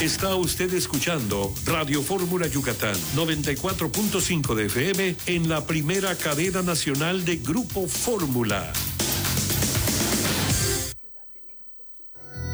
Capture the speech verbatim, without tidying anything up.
Está usted escuchando Radio Fórmula Yucatán, noventa y cuatro punto cinco de F M en la primera cadena nacional de Grupo Fórmula.